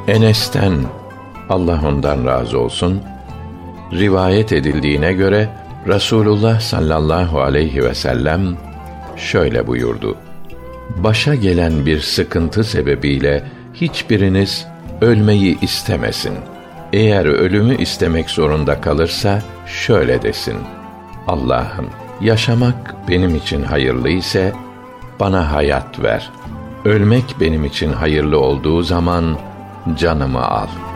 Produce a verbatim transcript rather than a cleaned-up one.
Enes'ten, Allah ondan razı olsun, rivayet edildiğine göre Rasulullah sallallahu aleyhi ve sellem şöyle buyurdu: Başa gelen bir sıkıntı sebebiyle hiçbiriniz ölmeyi istemesin. Eğer ölümü istemek zorunda kalırsa şöyle desin: Allah'ım, yaşamak benim için hayırlı ise bana hayat ver. Ölmek benim için hayırlı olduğu zaman canımı al.